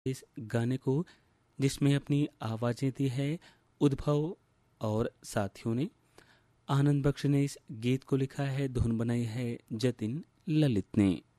इस गाने को, जिसमें अपनी आवाजें दी है उद्भव और साथियों ने। आनंद बख्श ने इस गीत को लिखा है, धुन बनाई है जतिन ललित ने।